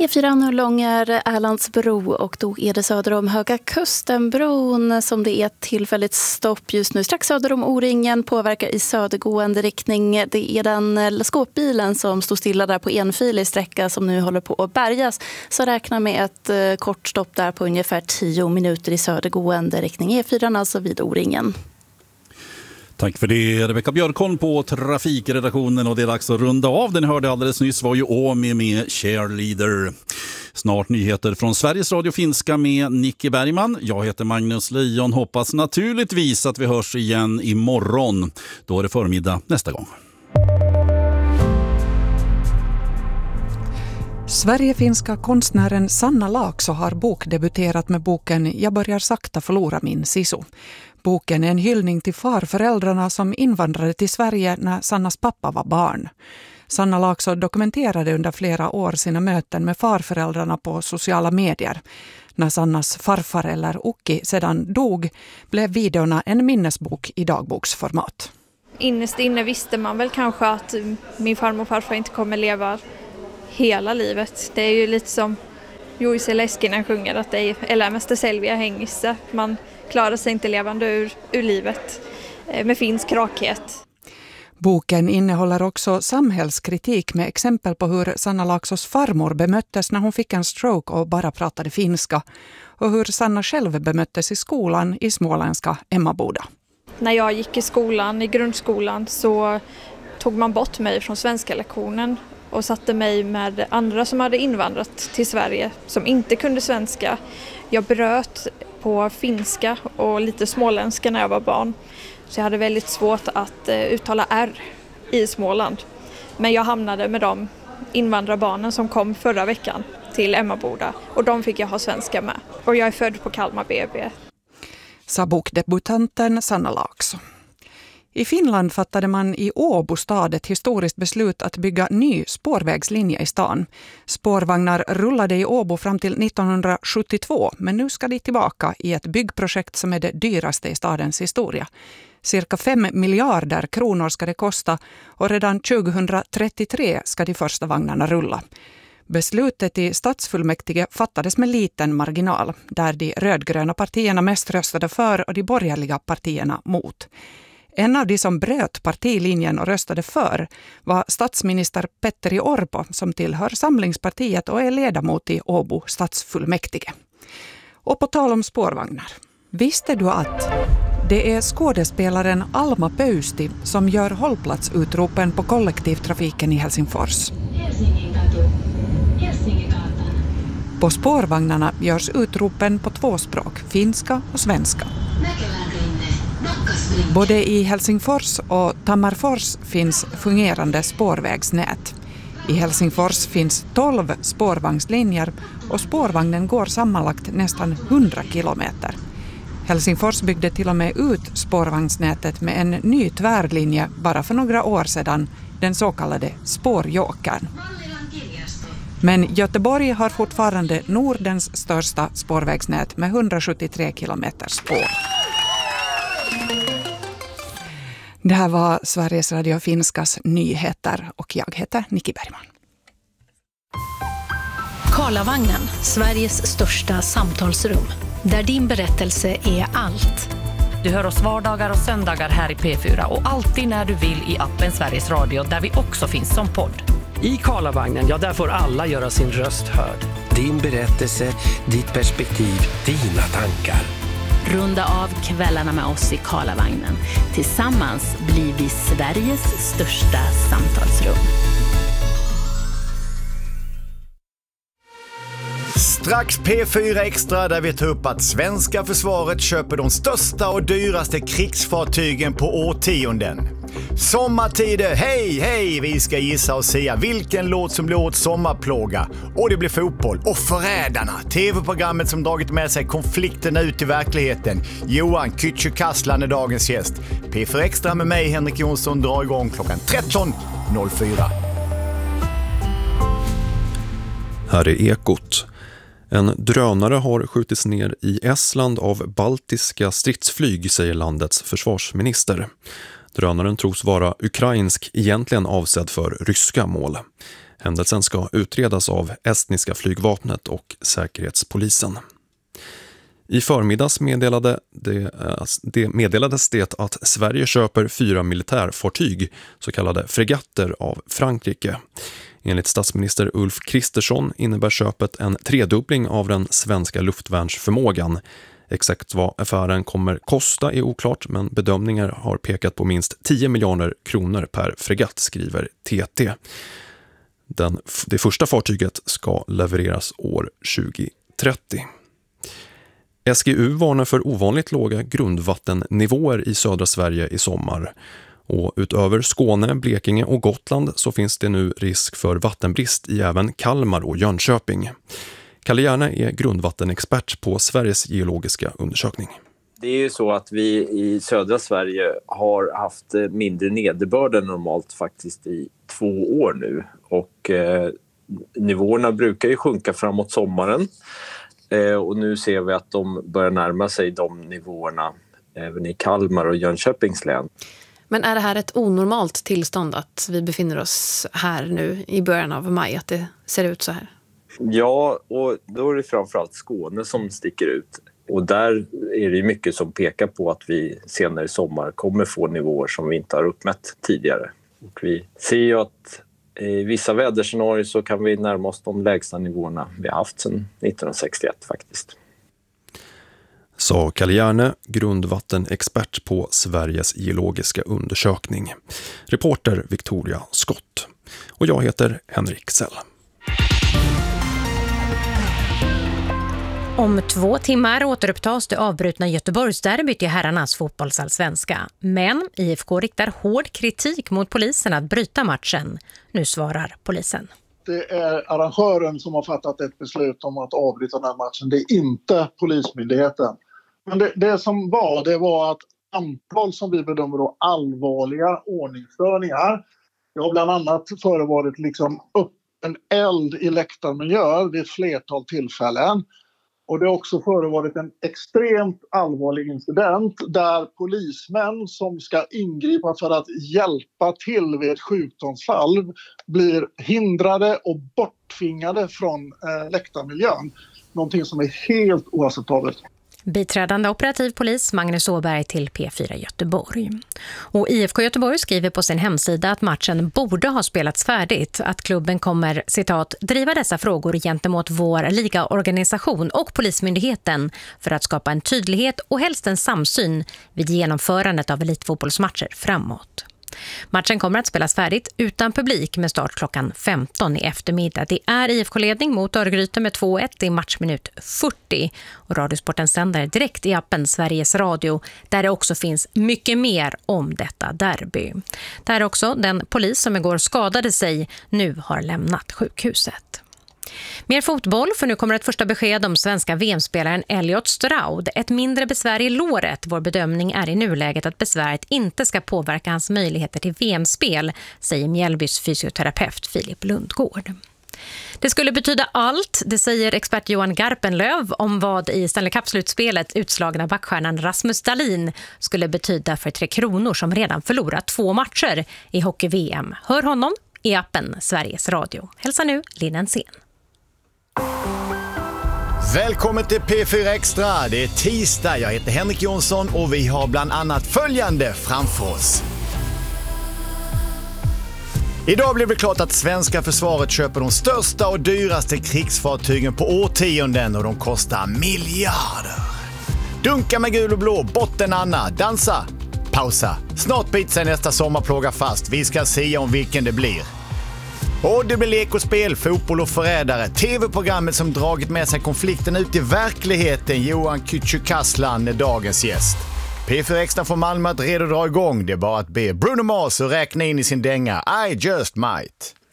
E4 långar Erlandsbro och då är det söder om Höga Kustenbron som det är tillfälligt stopp just nu. Strax söder om O-ringen påverkar i södergående riktning. Det är den skåpbilen som står stilla där på enfilig sträcka som nu håller på att bärgas. Så räkna med ett kort stopp där på ungefär 10 minuter i södergående riktning. E4 alltså vid O-ringen. Tack för det, Rebecka Björkholm på trafikredaktionen, och det är dags att runda av. Den hörde alldeles nyss var ju Åmi med Cheerleader. Snart nyheter från Sveriges Radio Finska med Nicky Bergman. Jag heter Magnus Lejon, hoppas naturligtvis att vi hörs igen imorgon. Då är det förmiddag nästa gång. Sverigefinska konstnären Sanna Laakso har bokdebuterat med boken Jag börjar sakta förlora min sisu. Boken är en hyllning till farföräldrarna som invandrade till Sverige när Sannas pappa var barn. Sanna Laakso dokumenterade under flera år sina möten med farföräldrarna på sociala medier. När Sannas farfar eller Ukki sedan dog blev videorna en minnesbok i dagboksformat. Innerst inne visste man väl kanske att min farmor och farfar inte kommer leva hela livet. Det är ju lite som Juise Leskinen sjunger att det är elämästä selviä hengissä. Man klarar sig inte levande ur livet med finsk rakhet. Boken innehåller också samhällskritik med exempel på hur Sanna Laaksos farmor bemöttes när hon fick en stroke och bara pratade finska, och hur Sanna själv bemöttes i skolan i småländska Emmaboda. När jag gick i skolan, i grundskolan, så tog man bort mig från svenska lektionen och satte mig med andra som hade invandrat till Sverige som inte kunde svenska. Jag bröt på finska och lite småländska när jag var barn. Så jag hade väldigt svårt att uttala R i Småland. Men jag hamnade med de invandrarbarnen som kom förra veckan till Emmaboda. Och de fick jag ha svenska med. Och jag är född på Kalmar BB. Sa bokdebutanten Sanna Laakso. I Finland fattade man i Åbo stad ett historiskt beslut att bygga ny spårvägslinje i stan. Spårvagnar rullade i Åbo fram till 1972, men nu ska de tillbaka i ett byggprojekt som är det dyraste i stadens historia. Cirka 5 miljarder kronor ska det kosta, och redan 2033 ska de första vagnarna rulla. Beslutet i stadsfullmäktige fattades med liten marginal, där de rödgröna partierna mest röstade för och de borgerliga partierna mot. En av de som bröt partilinjen och röstade för var statsminister Petteri Orpo, som tillhör Samlingspartiet och är ledamot i Åbo stadsfullmäktige. Och på tal om spårvagnar. Visste du att det är skådespelaren Alma Pöysti som gör hållplatsutropen på kollektivtrafiken i Helsingfors? På spårvagnarna görs utropen på 2 språk, finska och svenska. Både i Helsingfors och Tammerfors finns fungerande spårvägsnät. I Helsingfors finns 12 spårvagnslinjer och spårvagnen går sammanlagt nästan 100 kilometer. Helsingfors byggde till och med ut spårvagnsnätet med en ny tvärlinje bara för några år sedan, den så kallade spårjåkern. Men Göteborg har fortfarande Nordens största spårvägsnät med 173 kilometer spår. Det här var Sveriges Radio Finskas nyheter och jag heter Nicky Bergman. Karlavagnen, Sveriges största samtalsrum. Där din berättelse är allt. Du hör oss vardagar och söndagar här i P4 och alltid när du vill i appen Sveriges Radio, där vi också finns som podd. I Karlavagnen, ja, där får alla göra sin röst hörd. Din berättelse, ditt perspektiv, dina tankar. Runda av kvällarna med oss i Karlavagnen. Tillsammans blir vi Sveriges största samtalsrum. Strax P4 Extra, där vi tar upp att svenska försvaret köper de största och dyraste krigsfartygen på årtionden. Sommartider, hej hej, vi ska gissa och säga vilken låt som blir åt sommarplåga. Och det blir fotboll. Och Förrädarna, tv-programmet som dragit med sig konflikterna ut i verkligheten. Johan Kücükaslan är dagens gäst. P4 Extra med mig, Henrik Jonsson, drar igång klockan 13.04. Här är Ekot. En drönare har skjutits ner i Estland av baltiska stridsflyg, säger landets försvarsminister. Drönaren tros vara ukrainsk, egentligen avsedd för ryska mål. Händelsen ska utredas av estniska flygvapnet och säkerhetspolisen. I förmiddags meddelades det att Sverige köper 4 militärfartyg, så kallade fregatter, av Frankrike. Enligt statsminister Ulf Kristersson innebär köpet en tredubbling av den svenska luftvärnsförmågan. Exakt vad affären kommer kosta är oklart, men bedömningar har pekat på minst 10 miljarder kronor per fregatt, skriver TT. Det första fartyget ska levereras år 2030. SGU varnar för ovanligt låga grundvattennivåer i södra Sverige i sommar. Och utöver Skåne, Blekinge och Gotland så finns det nu risk för vattenbrist i även Kalmar och Jönköping. Kalle Järne är grundvattenexpert på Sveriges geologiska undersökning. Det är ju så att vi i södra Sverige har haft mindre nederbörd än normalt faktiskt i 2 år nu. Och nivåerna brukar ju sjunka framåt sommaren. Och nu ser vi att de börjar närma sig de nivåerna även i Kalmar och Jönköpings län. Men är det här ett onormalt tillstånd att vi befinner oss här nu i början av maj, att det ser ut så här? Ja, och då är det framförallt Skåne som sticker ut. Och där är det mycket som pekar på att vi senare i sommar kommer få nivåer som vi inte har uppmätt tidigare. Och vi ser ju att i vissa väderscenarier så kan vi närma oss de lägsta nivåerna vi har haft sedan 1961 faktiskt. Sa Kalle Järne, grundvattenexpert på Sveriges geologiska undersökning. Reporter Victoria Skott. Och jag heter Henrik Sell. Om 2 timmar återupptas det avbrutna Göteborgsderbyt i herrarnas fotbollsallsvenska. Men IFK riktar hård kritik mot polisen att bryta matchen. Nu svarar polisen. Det är arrangören som har fattat ett beslut om att avbryta den här matchen. Det är inte polismyndigheten. Men det som var att antal som vi bedömer då allvarliga ordningsstörningar. Det har bland annat förevarit upp en eld i läktarmiljö vid ett flertal tillfällen. Och det har också förevarit en extremt allvarlig incident där polismän som ska ingripa för att hjälpa till vid ett sjukdomsfall blir hindrade och borttvingade från läktarmiljön. Någonting som är helt oacceptabelt. Biträdande operativ polis Magnus Åberg till P4 Göteborg. Och IFK Göteborg skriver på sin hemsida att matchen borde ha spelats färdigt. Att klubben kommer, citat, driva dessa frågor gentemot vår ligaorganisation och polismyndigheten för att skapa en tydlighet och helst en samsyn vid genomförandet av elitfotbollsmatcher framåt. Matchen kommer att spelas färdigt utan publik med start klockan 15 i eftermiddag. Det är IFK-ledning mot Örgryte med 2-1 i matchminut 40. Och Radiosporten sänder direkt i appen Sveriges Radio där det också finns mycket mer om detta derby. Där också den polis som igår skadade sig nu har lämnat sjukhuset. Mer fotboll, för nu kommer ett första besked om svenska VM-spelaren Elliot Stroud. Ett mindre besvär i låret. Vår bedömning är i nuläget att besväret inte ska påverka hans möjligheter till VM-spel, säger Mjällbys fysioterapeut Filip Lundgård. Det skulle betyda allt, det säger expert Johan Garpenlöv om vad i Stanley Cup-slutspelet utslagna backstjärnan Rasmus Dahlin skulle betyda för Tre Kronor som redan förlorat 2 matcher i hockey-VM. Hör honom i appen Sveriges Radio. Hälsa nu Linn Sen. Välkommen till P4 Extra. Det är tisdag. Jag heter Henrik Jonsson och vi har bland annat följande framför oss. Idag blev det klart att svenska försvaret köper de största och dyraste krigsfartygen på årtionden och de kostar miljarder. Dunka med gul och blå, botten Anna, dansa, pausa. Snart biter sig nästa sommarplåga fast. Vi ska se om vilken det blir. Och det blir lek och spel, fotboll och förrädare. TV-programmet som dragit med sig konflikten ut i verkligheten. Johan Kücükaslan är dagens gäst. P4 Extra från Malmö att redo dra igång. Det är bara att be Bruno Mars och räkna in i sin dänga I just might.